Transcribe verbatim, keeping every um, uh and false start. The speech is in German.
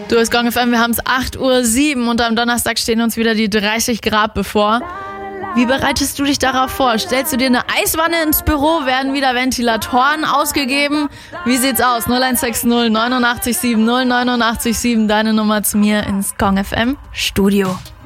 Du hast Gong F M, wir haben es acht Uhr sieben und am Donnerstag stehen uns wieder die dreißig Grad bevor. Wie bereitest du dich darauf vor? Stellst du dir eine Eiswanne ins Büro? Werden wieder Ventilatoren ausgegeben? Wie sieht's aus? null eins sechs null neun acht sieben null neun acht sieben, deine Nummer zu mir ins Gong F M Studio.